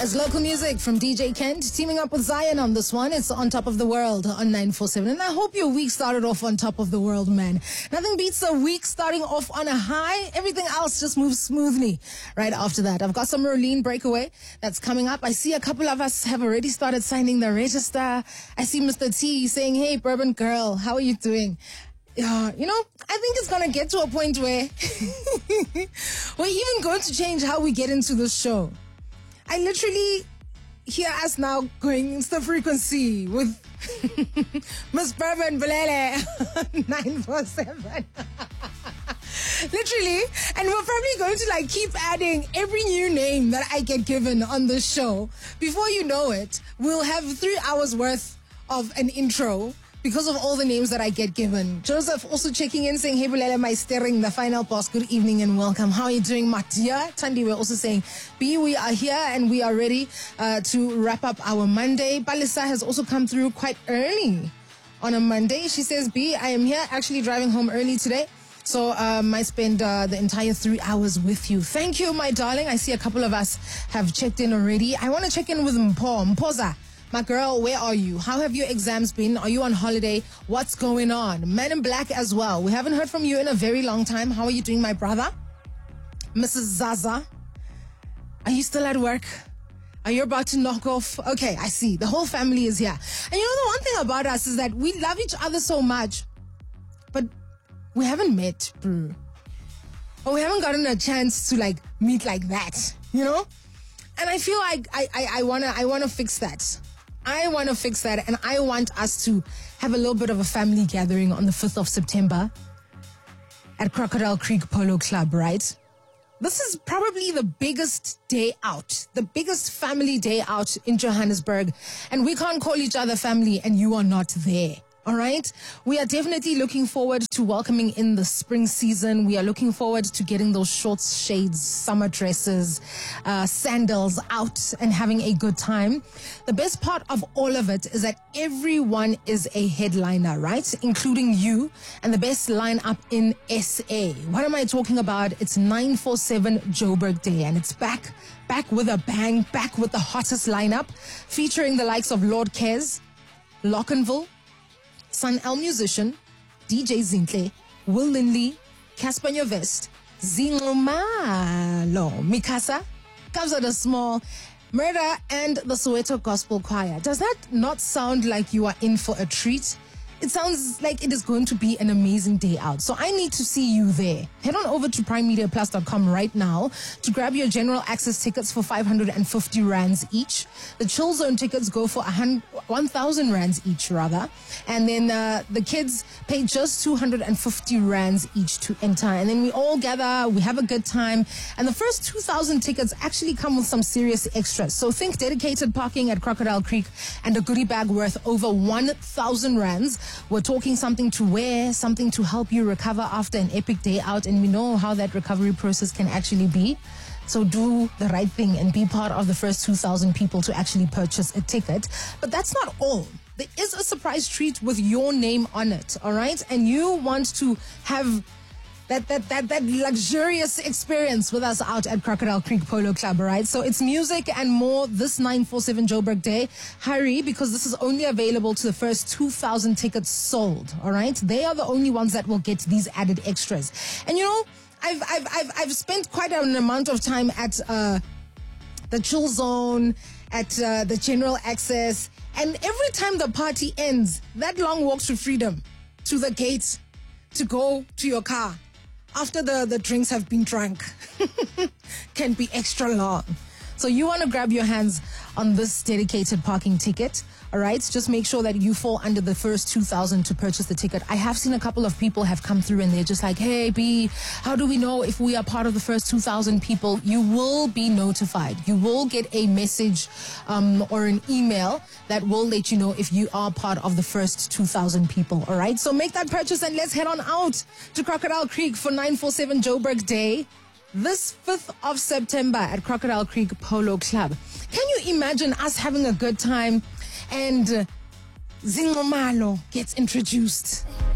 As local music from DJ Kent, teaming up with Zion on this one. It's On Top of the World on 947. And I hope your week started off on top of the world, man. Nothing beats a week starting off on a high. Everything else just moves smoothly right after that. I've got some Rolene Breakaway that's coming up. I see a couple of us have already started signing the register. I see Mr. T saying, hey, Bourbon Girl, how are you doing? I think it's going to get to a point where we're even going to change how we get into the show. I literally hear us now going into the frequency with Miss Bourbon Bulele 947. Literally. And we're probably going to keep adding every new name that I get given on this show. Before you know it, we'll have 3 hours worth of an intro because of all the names that I get given. Joseph also checking in saying, hey, Bulele, my steering, the final boss. Good evening and welcome. How are you doing, Matia? Tandi, we're also saying, B, we are here and we are ready to wrap up our Monday. Balisa has also come through quite early on a Monday. She says, B, I am here actually driving home early today. So I spend the entire 3 hours with you. Thank you, my darling. I see a couple of us have checked in already. I want to check in with Mpoza. My girl, where are you? How have your exams been? Are you on holiday? What's going on? Men in Black as well. We haven't heard from you in a very long time. How are you doing, my brother? Mrs. Zaza, are you still at work? Are you about to knock off? Okay, I see. The whole family is here. And the one thing about us is that we love each other so much, but we haven't met, bro. Or we haven't gotten a chance to meet like that, And I feel like I wanna fix that. I want to fix that, and I want us to have a little bit of a family gathering on the 5th of September at Crocodile Creek Polo Club, right? This is probably the biggest day out, the biggest family day out in Johannesburg, and we can't call each other family and you are not there. All right. We are definitely looking forward to welcoming in the spring season. We are looking forward to getting those short shades, summer dresses, sandals out and having a good time. The best part of all of it is that everyone is a headliner, right? Including you, and the best lineup in SA. What am I talking about? It's 947 Joburg Day, and it's back with a bang, back with the hottest lineup, featuring the likes of Lord Kez, Lockenville, Sun El Musician, DJ Zintle, Will Lindley, Casper Nyovest, Zingomalo, Mikasa, Kabza Small, Murder, and the Soweto Gospel Choir. Does that not sound like you are in for a treat? It sounds like it is going to be an amazing day out. So I need to see you there. Head on over to primemediaplus.com right now to grab your general access tickets for 550 rands each. The Chill Zone tickets go for 1,000 rands each, rather. And then the kids pay just 250 rands each to enter. And then we all gather, we have a good time. And the first 2,000 tickets actually come with some serious extras. So think dedicated parking at Crocodile Creek and a goodie bag worth over 1,000 rands. We're talking something to wear, something to help you recover after an epic day out, and we know how that recovery process can actually be. So do the right thing and be part of the first 2,000 people to actually purchase a ticket. But that's not all. There is a surprise treat with your name on it, all right? And you want to have that luxurious experience with us out at Crocodile Creek Polo Club, all right? So it's music and more this 947 Joburg Day. Hurry, because this is only available to the first 2,000 tickets sold, all right? They are the only ones that will get these added extras. And I've spent quite an amount of time at the Chill Zone, at the General Access, and every time the party ends, that long walk to freedom, to the gate, to go to your car, after the drinks have been drunk, can be extra long. So you want to grab your hands on this dedicated parking ticket, all right? Just make sure that you fall under the first 2,000 to purchase the ticket. I have seen a couple of people have come through and they're just like, hey, B, how do we know if we are part of the first 2,000 people? You will be notified. You will get a message or an email that will let you know if you are part of the first 2,000 people, all right? So make that purchase and let's head on out to Crocodile Creek for 947 Joburg Day, this 5th of September at Crocodile Creek Polo Club. Can you imagine us having a good time and Zingomalo gets introduced?